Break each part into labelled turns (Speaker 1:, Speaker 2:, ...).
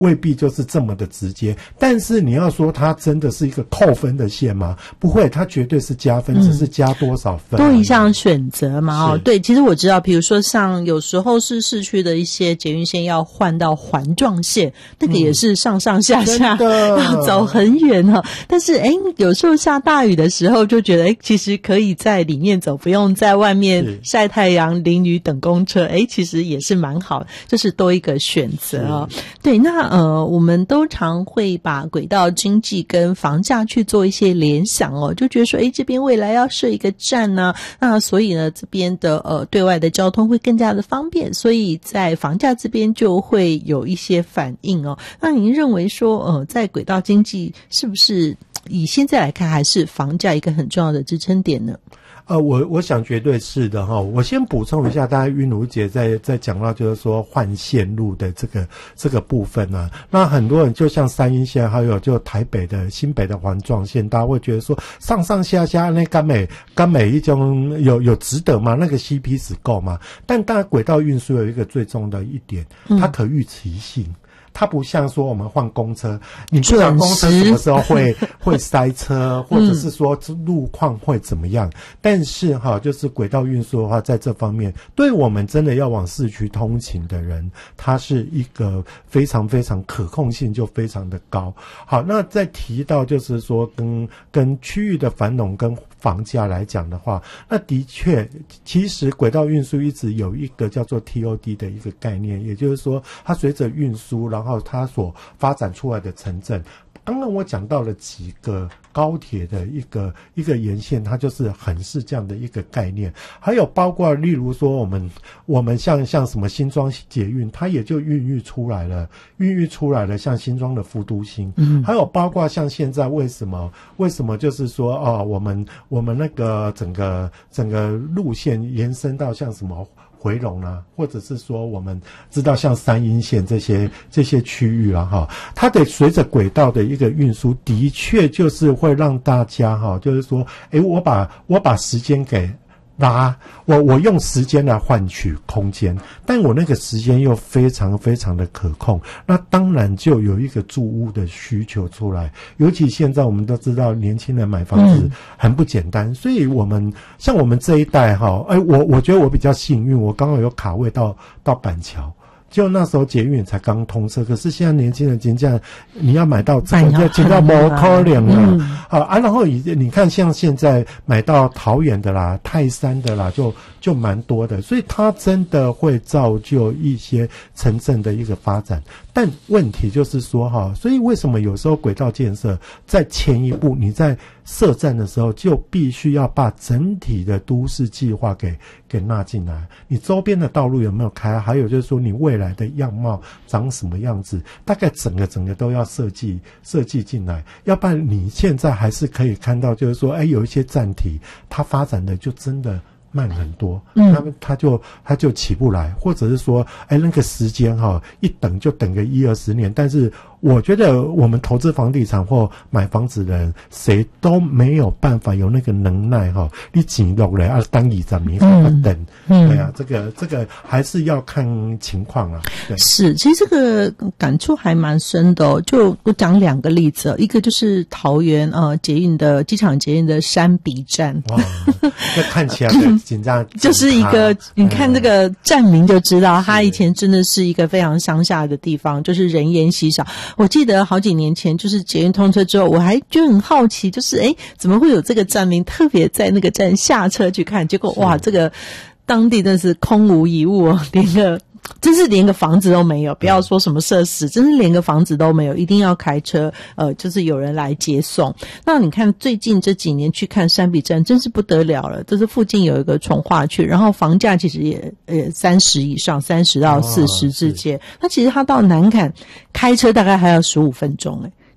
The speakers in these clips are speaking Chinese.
Speaker 1: 未必就是这么的直接，但是你要说它真的是一个扣分的线吗？不会，它绝对是加分，只是加多少分
Speaker 2: 多一项选择嘛。对，其实我知道，比如说像有时候是市区的一些捷运线要换到环状线，那个也是上上下下要走很远但是有时候下大雨的时候就觉得其实可以在里面走，不用在外面晒太阳淋雨等公车，其实也是蛮好，就是多一个选择对，那我们都常会把轨道经济跟房价去做一些联想就觉得说这边未来要设一个站呢，那所以呢这边的对外的交通会更加的方便，所以在房价这边就会有一些反应那您认为说在轨道经济是不是以现在来看还是房价一个很重要的支撑点呢？
Speaker 1: 我想绝对是的我先补充一下，大家韵如姐在讲到就是说换线路的这个部分那很多人就像三鶯线还有就台北的新北的环状线，大家会觉得说上上下下那甘美一种有值得吗？那个 CP 值够吗？但当然轨道运输有一个最重要的一点，它可预期性。它不像说我们换公车，你不知道公车什么时候会塞车，或者是说路况会怎么样。但是就是轨道运输的话，在这方面，对我们真的要往市区通勤的人，它是一个非常非常可控性就非常的高。好，那再提到就是说跟区域的繁荣跟房价来讲的话，那的确，其实轨道运输一直有一个叫做 TOD 的一个概念，也就是说，它随着运输，然后它所发展出来的城镇。刚刚我讲到了几个高铁的一个沿线，它就是很是这样的一个概念。还有包括例如说我们像什么新庄捷运，它也就孕育出来了像新庄的副都心。还有包括像现在为什么就是说我们那个整个路线延伸到像什么回龙或者是说我们知道像三鶯线这些区域它的随着轨道的一个运输，的确就是会让大家就是说我把时间给拉，我用时间来换取空间，但我那个时间又非常非常的可控，那当然就有一个住屋的需求出来。尤其现在我们都知道年轻人买房子很不简单，所以像我们这一代我觉得我比较幸运，我刚好有卡位到板桥。就那时候捷运才刚通车，可是现在年轻人真正你要买到这个真的没可能然后你看像现在买到桃园的啦、泰山的啦，就蛮多的，所以它真的会造就一些城镇的一个发展。但问题就是说所以为什么有时候轨道建设在前一步你在设站的时候就必须要把整体的都市计划给纳进来，你周边的道路有没有开，还有就是说你未来的样貌长什么样子，大概整个都要设计进来，要不然你现在还是可以看到就是说有一些站体它发展的就真的慢很多，他就起不来，或者是说那个时间一等就等个10-20年，但是我觉得我们投资房地产或买房子的人，谁都没有办法有那个能耐你钱落来当20年等，对啊，这个还是要看情况啊。对，
Speaker 2: 是，其实这个感触还蛮深的就我讲2个例子一个就是桃园捷运的机场捷运的山比站，
Speaker 1: 哇，这看起来紧张，
Speaker 2: 就是一个你看这个站名就知道，它以前真的是一个非常乡下的地方，就是人烟稀少。我记得好几年前就是捷运通车之后，我还就很好奇，就是怎么会有这个站名，特别在那个站下车去看，结果哇，这个当地真是空无一物真是连个房子都没有，不要说什么设施，真是连个房子都没有，一定要开车就是有人来接送。那你看最近这几年去看山比站真是不得了了，就是附近有一个重划区，然后房价其实也30以上，30到40之间，那其实它到南崁开车大概还要15分钟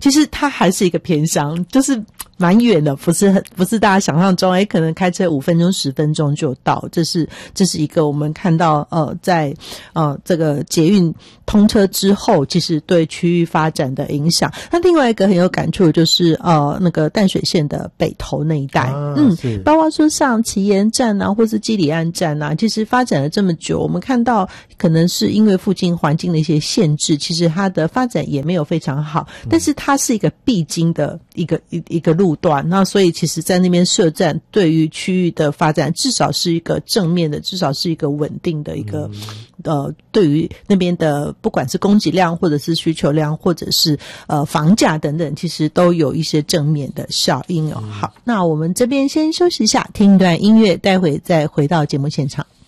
Speaker 2: 其实它还是一个偏乡，就是蛮远的，不是大家想象中可能开车5分钟10分钟就到。这是一个我们看到在这个捷运通车之后，其实对区域发展的影响。那另外一个很有感触的就是那个淡水线的北投那一带，包括说像奇岩站啊，或是基里岸站啊，其实发展了这么久，我们看到可能是因为附近环境的一些限制，其实它的发展也没有非常好，但是它是一个必经的一个路段，那所以其实在那边设站对于区域的发展至少是一个正面的，至少是一个稳定的一个对于那边的不管是供给量或者是需求量或者是房价等等，其实都有一些正面的效应好，那我们这边先休息一下，听一段音乐，待会再回到节目现场。